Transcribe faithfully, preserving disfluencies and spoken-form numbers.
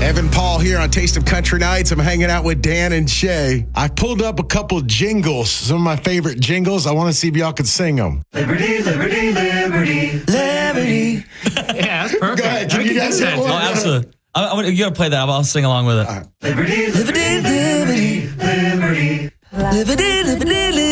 Evan Paul here on Taste of Country Nights. I'm hanging out with Dan and Shay. I pulled up a couple jingles, some of my favorite jingles. I want to see if y'all could sing them. Liberty, liberty, liberty, liberty. Yeah, that's perfect. Go ahead. Can you guys hit one? Oh, absolutely. I, I, you got to play that. I'll sing along with it. Liberty, liberty, liberty, liberty, liberty, liberty, liberty.